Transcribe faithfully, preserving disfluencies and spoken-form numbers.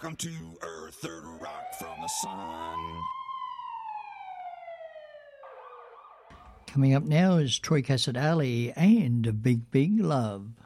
Welcome to Earth, third rock from the sun. Coming up now is Troy Cassett-Ali and Big Big Love.